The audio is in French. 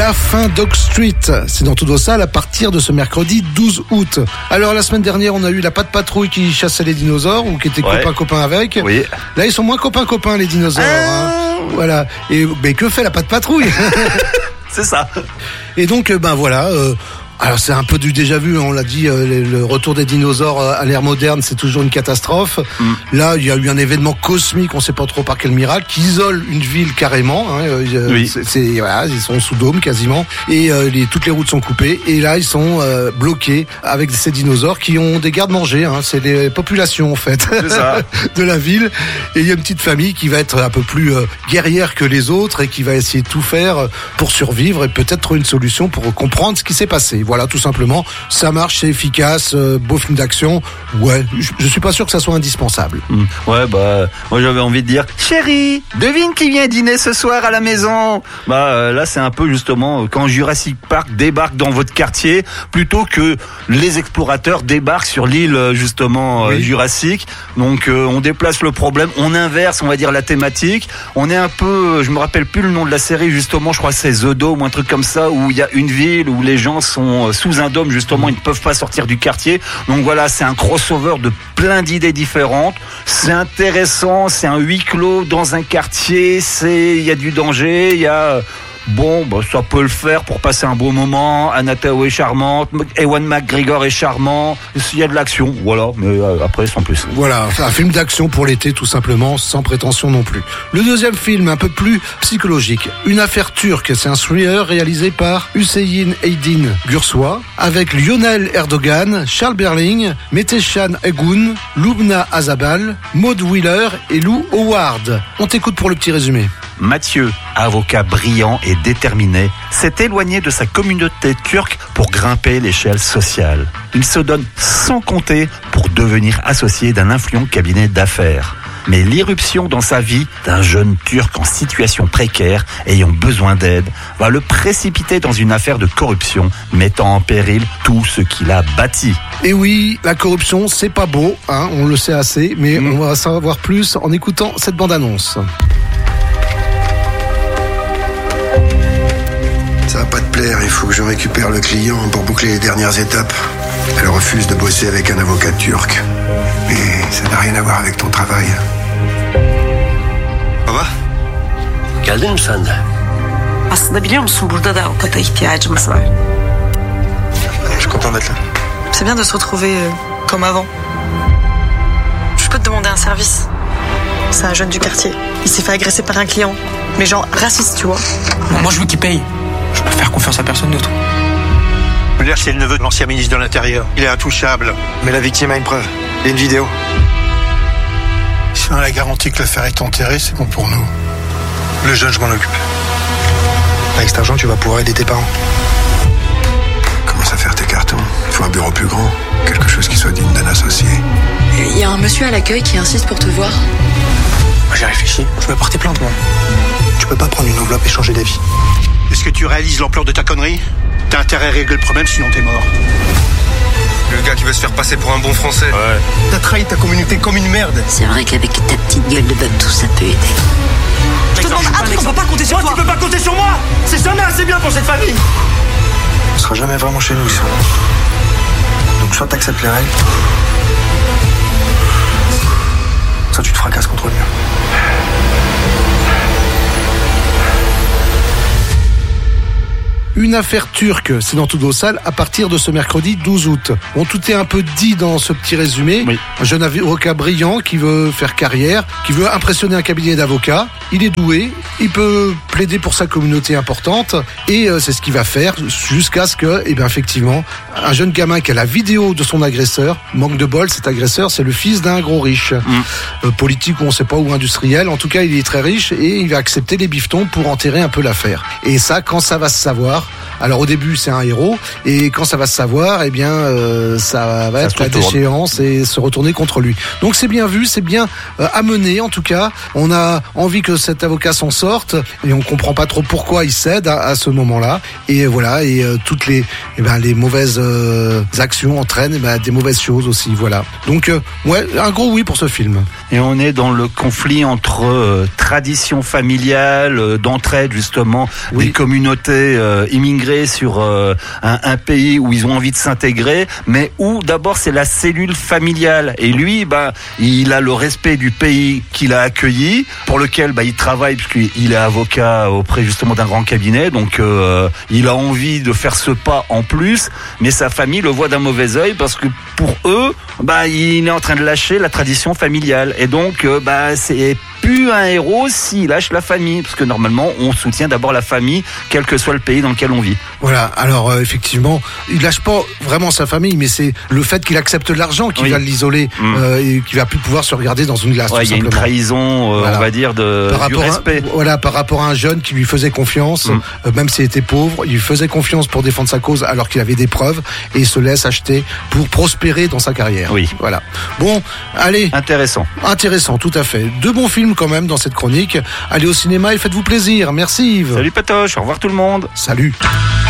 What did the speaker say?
La fin d'Oak Street, c'est dans Tout Doit Sale à partir de ce mercredi 12 août. Alors la semaine dernière, on a eu la Patte Patrouille qui chassait les dinosaures ou qui était copain avec. Oui. Là, ils sont moins copains les dinosaures. Voilà. Et mais que fait la Patte Patrouille? C'est ça. Et donc voilà. Alors c'est un peu du déjà vu, on l'a dit, le retour des dinosaures à l'ère moderne, c'est toujours une catastrophe. Là, il y a eu un événement cosmique, on ne sait pas trop par quel miracle, qui isole une ville carrément. Voilà, ils sont sous dôme quasiment, et toutes les routes sont coupées. Et là, ils sont bloqués avec ces dinosaures qui ont des gardes-manger. C'est les populations en fait de la ville. Et il y a une petite famille qui va être un peu plus guerrière que les autres et qui va essayer de tout faire pour survivre et peut-être trouver une solution pour comprendre ce qui s'est passé. Voilà, tout simplement. Ça marche, c'est efficace, beau film d'action. Ouais, je suis pas sûr que ça soit indispensable. Ouais, moi j'avais envie de dire, chérie, devine qui vient dîner ce soir à la maison. Là, c'est un peu justement quand Jurassic Park débarque dans votre quartier, plutôt que les explorateurs débarquent sur l'île justement Jurassic. Donc, on déplace le problème, on inverse, on va dire la thématique. On est un peu, je me rappelle plus le nom de la série justement, je crois que c'est The Dome ou un truc comme ça, où il y a une ville où les gens sont sous un dôme justement, ils ne peuvent pas sortir du quartier. Donc voilà, c'est un crossover de plein d'idées différentes. C'est intéressant, c'est un huis clos dans un quartier, il y a du danger, il y a... ça peut le faire pour passer un beau moment. Anna Thaou est charmante, Ewan McGregor est charmant, il y a de l'action, voilà, mais après sans plus. Voilà, un film d'action pour l'été tout simplement, sans prétention non plus. Le deuxième film, un peu plus psychologique, Une affaire turque, c'est un thriller réalisé par Hüseyin Aydin Gürsoy, avec Lionel Erdogan, Charles Berling, Meteşan Ergun, Lubna Azabal, Maud Wheeler et Lou Howard. On t'écoute pour le petit résumé. Mathieu, avocat brillant et déterminé, s'est éloigné de sa communauté turque pour grimper l'échelle sociale. Il se donne sans compter pour devenir associé d'un influent cabinet d'affaires. Mais l'irruption dans sa vie d'un jeune Turc en situation précaire, ayant besoin d'aide, va le précipiter dans une affaire de corruption, mettant en péril tout ce qu'il a bâti. Et oui, la corruption, c'est pas beau, on le sait assez, mais on va savoir plus en écoutant cette bande-annonce. Ça va pas te plaire, il faut que je récupère le client pour boucler les dernières étapes. Elle refuse de bosser avec un avocat turc. Mais ça n'a rien à voir avec ton travail. Baba? Geldin mi sen de? Aslında biliyor musun, burada da avukata ihtiyacımız var. Je suis content d'être là. C'est bien de se retrouver comme avant. Je peux te demander un service? C'est un jeune du quartier. Il s'est fait agresser par un client. Mais genre raciste, tu vois. Moi, je veux qu'il paye. Je peux faire confiance à personne d'autre. Muller, c'est le neveu de l'ancien ministre de l'Intérieur. Il est intouchable. Mais la victime a une preuve. Il y a une vidéo. Si on a la garantie que l'affaire est enterrée, c'est bon pour nous. Le jeune, je m'en occupe. Avec cet argent, tu vas pouvoir aider tes parents. Commence à faire tes cartons. Il faut un bureau plus grand. Quelque chose qui soit digne d'un associé. Il y a un monsieur à l'accueil qui insiste pour te voir. Moi, j'ai réfléchi. Je vais porter plainte, moi. Tu peux pas prendre une enveloppe et changer d'avis. Est-ce que tu réalises l'ampleur de ta connerie? T'as intérêt à régler le problème, sinon t'es mort. Le gars qui veut se faire passer pour un bon français. Ouais. T'as trahi ta communauté comme une merde. C'est vrai qu'avec ta petite gueule de bug, tout ça peut aider. Je te demande un truc, on peut pas compter sur toi. Tu peux pas compter sur moi. C'est jamais assez bien pour cette famille. On sera jamais vraiment chez nous, ça. Donc soit t'acceptes les règles, soit tu te fracasses contre le mur. Une affaire turque, c'est dans Tout Doit Sale à partir de ce mercredi 12 août. Bon, tout est un peu dit dans ce petit résumé. Oui. Un jeune avocat brillant qui veut faire carrière, qui veut impressionner un cabinet d'avocats. Il est doué, il peut plaider pour sa communauté importante et c'est ce qu'il va faire jusqu'à ce que, effectivement, un jeune gamin qui a la vidéo de son agresseur, manque de bol, cet agresseur, c'est le fils d'un gros riche. Politique, on ne sait pas, ou industriel. En tout cas, il est très riche et il va accepter les bifetons pour enterrer un peu l'affaire. Et ça, quand ça va se savoir, alors au début c'est un héros et quand ça va se savoir, ça va être la déchéance et se retourner contre lui. Donc c'est bien vu, c'est bien amené en tout cas. On a envie que cet avocat s'en sorte et on comprend pas trop pourquoi il cède à ce moment-là. Et voilà, et toutes les mauvaises actions entraînent des mauvaises choses aussi, voilà. Donc un gros oui pour ce film. Et on est dans le conflit entre tradition familiale, d'entraide justement, des communautés immigrées sur un pays où ils ont envie de s'intégrer, mais où d'abord c'est la cellule familiale. Et lui, il a le respect du pays qu'il a accueilli, pour lequel il travaille puisqu'il est avocat auprès justement d'un grand cabinet, donc il a envie de faire ce pas en plus, mais sa famille le voit d'un mauvais œil parce que pour eux, il est en train de lâcher la tradition familiale. Et donc, c'est plus un héros s'il lâche la famille, parce que normalement, on soutient d'abord la famille, quel que soit le pays dans lequel on vit. Voilà. Alors effectivement, il lâche pas vraiment sa famille, mais c'est le fait qu'il accepte l'argent qui va l'isoler et qui va plus pouvoir se regarder dans une glace. Il y a une trahison, on va dire, du respect. Par rapport à un jeune qui lui faisait confiance, même s'il était pauvre, il lui faisait confiance pour défendre sa cause alors qu'il avait des preuves, et il se laisse acheter pour prospérer dans sa carrière. Oui. Voilà. Bon, allez. Intéressant, tout à fait. 2 bons films quand même dans cette chronique. Allez au cinéma et faites-vous plaisir. Merci Yves. Salut Patoche, au revoir tout le monde. Salut.